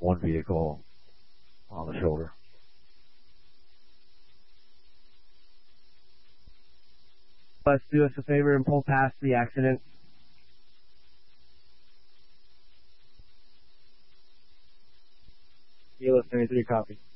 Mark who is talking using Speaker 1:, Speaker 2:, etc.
Speaker 1: one vehicle on the shoulder.
Speaker 2: Let's do us a favor and pull past the accident. Kilo 73, copy.